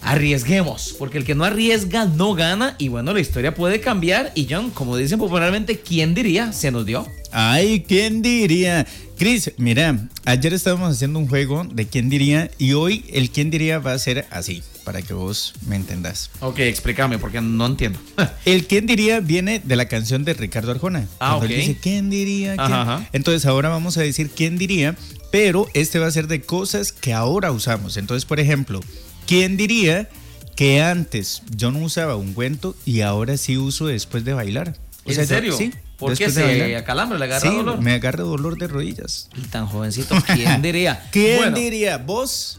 arriesguemos, porque el que no arriesga no gana. Y bueno, la historia puede cambiar. Y John, como dicen popularmente, ¿quién diría? Se nos dio. Ay, ¿quién diría? Chris, mira, ayer estábamos haciendo un juego de quién diría y hoy el quién diría va a ser así, para que vos me entendas. Ok, explícame porque no entiendo. El quién diría viene de la canción de Ricardo Arjona. Ok. Él dice, ¿quién diría? ¿Quién? Ajá. Entonces ahora vamos a decir quién diría, pero este va a ser de cosas que ahora usamos. Entonces, por ejemplo, ¿quién diría que antes yo no usaba ungüento y ahora sí uso después de bailar? ¿En serio? Sí. ¿Por qué se acalambra? ¿Le agarra dolor? Sí, me agarra dolor de rodillas. Y tan jovencito, ¿quién diría? ¿Quién diría? ¿Vos?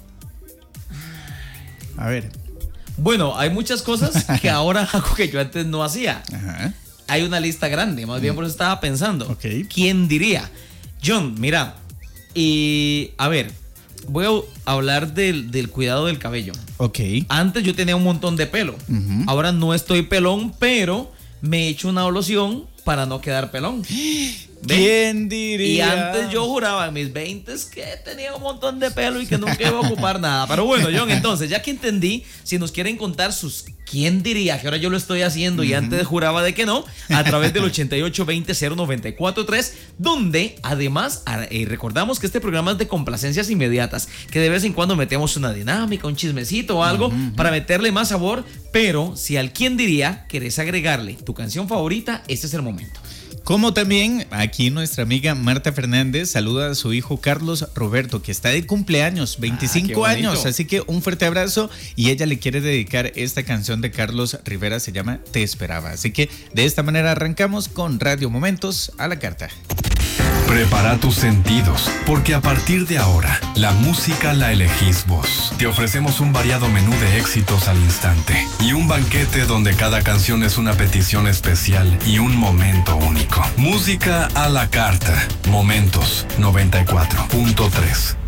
A ver. Bueno, hay muchas cosas que ahora hago que yo antes no hacía. Ajá. Hay una lista grande, más bien por eso estaba pensando. Ok. ¿Quién diría? John, mira, y a ver, voy a hablar del cuidado del cabello. Ok. Antes yo tenía un montón de pelo. Ahora no estoy pelón, pero me he hecho una loción para no quedar pelón. ¿Quién diría? Y antes yo juraba en mis 20s que tenía un montón de pelo y que nunca iba a ocupar nada. Pero bueno, John, entonces, ya que entendí, si nos quieren contar sus ¿quién diría? Que ahora yo lo estoy haciendo y antes juraba de que no, a través del 8820-0943, donde además recordamos que este programa es de complacencias inmediatas, que de vez en cuando metemos una dinámica, un chismecito o algo para meterle más sabor, pero si al quién diría querés agregarle tu canción favorita, este es el momento. Como también aquí nuestra amiga Marta Fernández saluda a su hijo Carlos Roberto, que está de cumpleaños, 25 años, así que un fuerte abrazo y ella le quiere dedicar esta canción de Carlos Rivera, se llama Te Esperaba. Así que de esta manera arrancamos con Radio Momentos a la carta. Prepara tus sentidos, porque a partir de ahora, la música la elegís vos. Te ofrecemos un variado menú de éxitos al instante y un banquete donde cada canción es una petición especial y un momento único. Música a la carta. Momentos 94.3.